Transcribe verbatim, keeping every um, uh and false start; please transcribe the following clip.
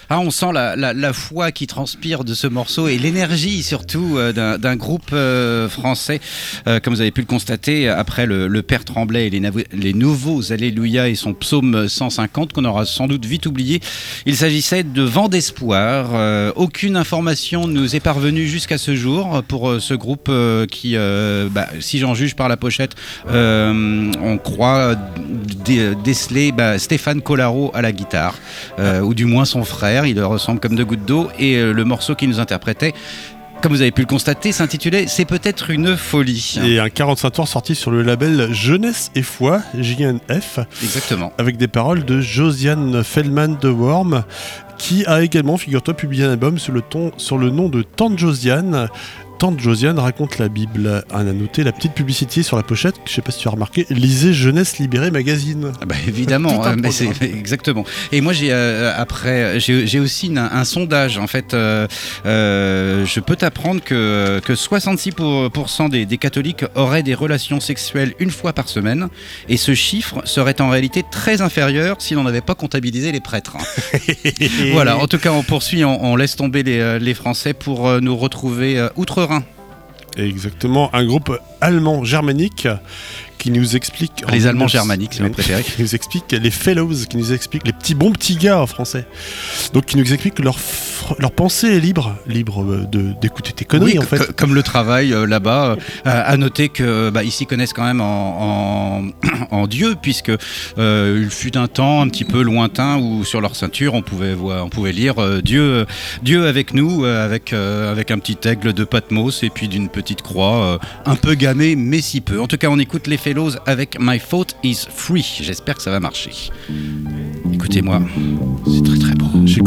Ah, on sent la, la, la foi qui transpire de ce morceau et l'énergie surtout euh, d'un, d'un groupe euh, français. Euh, comme vous avez pu le constater, après le, le Père Tremblay et les, nav- les nouveaux Alléluia et son psaume cent cinquante qu'on aura sans doute vite oublié, il s'agissait de Vent d'espoir. Euh, aucune information nous est parvenue jusqu'à ce jour pour euh, ce groupe euh, qui, euh, bah, si j'en juge par la pochette, euh, on croit dé- déceler bah, Stéphane Collaro à la guitare, euh, ou du moins son frère, il ressemble comme deux gouttes d'eau, et euh, le morceau qu'il nous interprétait, comme vous avez pu le constater, s'intitulait « C'est peut-être une folie ». Et un quarante-cinq tours sorti sur le label Jeunesse et Foi, J N F. Exactement. Avec des paroles de Josiane Feldman de Worm, qui a également, figure-toi, publié un album sur le, ton, sur le nom de Tante Josiane. Tante Josiane raconte la Bible. On a noté la petite publicité sur la pochette, je ne sais pas si tu as remarqué, lisez Jeunesse Libérée Magazine. Ah bah évidemment, euh, mais c'est exactement. Et moi j'ai euh, après j'ai, j'ai aussi une, un sondage en fait. Euh, euh, je peux t'apprendre que que soixante-six pour cent des, des catholiques auraient des relations sexuelles une fois par semaine, et ce chiffre serait en réalité très inférieur si l'on n'avait pas comptabilisé les prêtres. Voilà. En tout cas, on poursuit, on, on laisse tomber les, les Français pour nous retrouver euh, outre-Rhin. Exactement, un groupe allemand germanique qui nous explique... Les Allemands germaniques, si vous préférez. Qui nous explique les fellows, qui nous explique les petits bons petits gars en français. Donc qui nous explique que leur, f... leur pensée est libre, libre de, d'écouter tes conneries, oui, en fait. C- comme le travail euh, là-bas. Euh, à noter que bah, ils s'y connaissent quand même en, en, en Dieu, puisque euh, il fut un temps un petit peu lointain où sur leur ceinture on pouvait voir, on pouvait lire euh, Dieu, Dieu avec nous, euh, avec euh, avec un petit aigle de Patmos et puis d'une petite croix, euh, un peu gammée mais si peu. En tout cas, on écoute les Fellows avec My Thought is Free. J'espère que ça va marcher. Écoutez-moi, c'est très très beau.